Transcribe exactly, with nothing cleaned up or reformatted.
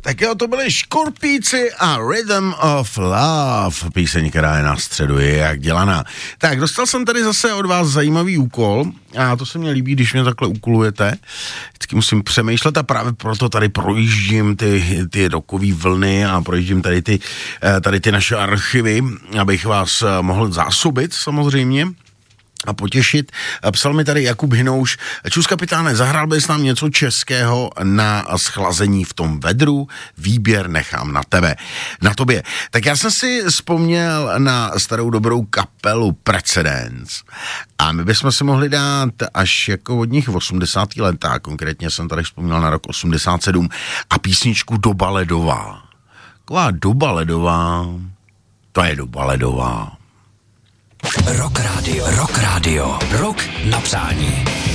Tak jo, to byli Škorpíci a Rhythm of Love, píseň, která je na středu, je jak dělaná. Tak, dostal jsem tady zase od vás zajímavý úkol a to se mně líbí, když mě takhle úkolujete. Vždycky musím přemýšlet a právě proto tady projíždím ty, ty rokový vlny a projíždím tady ty, tady ty naše archivy, abych vás mohl zásobit samozřejmě a potěšit. Psal mi tady Jakub Hinouš: čus kapitáne, zahrál bys nám něco českého na schlazení v tom vedru? Výběr nechám na tebe. Na tobě. Tak já jsem si vzpomněl na starou dobrou kapelu Precedence a my bychom si mohli dát až jako od nich osmdesátá letá, konkrétně jsem tady vzpomněl na rok osmdesát sedm a písničku Doba ledová. Taková doba ledová, to je doba ledová. Rock Radio, Rock Radio, Rock na přání.